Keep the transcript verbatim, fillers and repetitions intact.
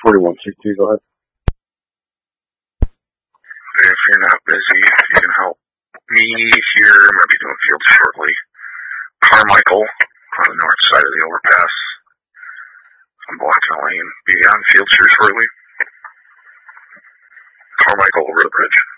forty-one sixty, go ahead. If you're not busy, you can help me here. I might be doing fields shortly. Carmichael on the north side of the overpass. I'm blocking a lane. Be on fields here shortly. Carmichael over the bridge.